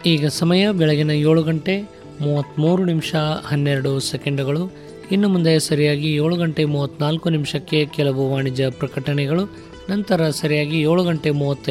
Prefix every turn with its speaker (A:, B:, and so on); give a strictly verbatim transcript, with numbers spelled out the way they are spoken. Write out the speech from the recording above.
A: ಈಗ ಸಮಯ ಬೆಳಗಿನ ಏಳು ಗಂಟೆ ಮೂವತ್ತ್ಮೂರು ನಿಮಿಷ ಹನ್ನೆರಡು ಸೆಕೆಂಡುಗಳು. ಇನ್ನು ಮುಂದೆ ಸರಿಯಾಗಿ ಏಳು ಗಂಟೆ ಮೂವತ್ತ್ನಾಲ್ಕು ನಿಮಿಷಕ್ಕೆ ಕೆಲವು ವಾಣಿಜ್ಯ ಪ್ರಕಟಣೆಗಳು, ನಂತರ ಸರಿಯಾಗಿ ಏಳು ಗಂಟೆ ಮೂವತ್ತೈದು